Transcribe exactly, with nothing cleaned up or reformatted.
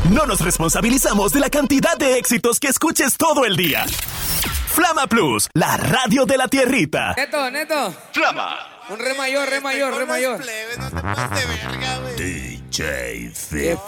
no nos responsabilizamos de la cantidad de éxitos que escuches todo el día. Flama Plus, la radio de la tierrita. Neto, Neto. Flama. Un re mayor, re mayor, re mayor. Plebe, no te pases de verga, güey. D J ¿Qué